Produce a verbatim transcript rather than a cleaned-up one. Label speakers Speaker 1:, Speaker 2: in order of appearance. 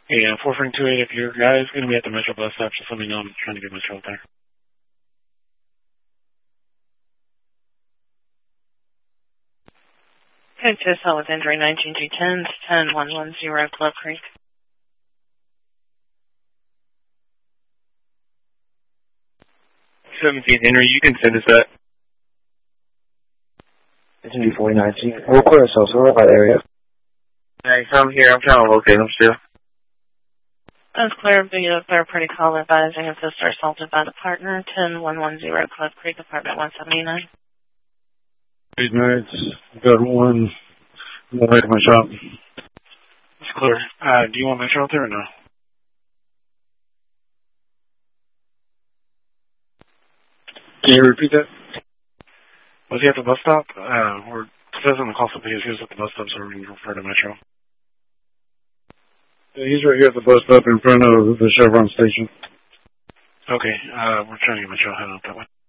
Speaker 1: Yeah, four three two eight, if your guy is going to be at the Metro bus stop, just let me know. I'm trying to get Metro out there.
Speaker 2: Okay, to cell with injury nineteen G ten, ten one one zero Club Creek.
Speaker 1: seventeen Henry, you can send us that.
Speaker 3: It's in forty nineteen. We'll clear ourselves. We're right by the area.
Speaker 1: Hey, I'm here. I'm trying to locate him still.
Speaker 2: That's clear via third party call advising if sister assaulted by the partner, ten one one zero Club Creek, apartment one seventy-nine.
Speaker 1: Eight nights. Got one. I'm going to wait at my shop. It's clear. Uh, do you want Metro out there or no? Can you repeat that? Was he at the bus stop? Uh, or it says on the call something. He was at the bus stop, so we're going to refer to Metro. Yeah, he's right here at the bus stop in front of the Chevron station. Okay, uh, we're trying to get Metro head out that way.